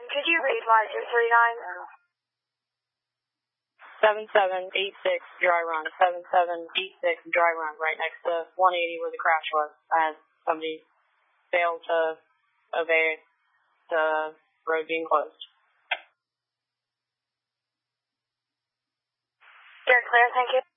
could you read line 239? 7786 dry run. 7786 dry run, right next to 180 where the crash was. I had somebody fail to obey the road being closed. Very clear, thank you.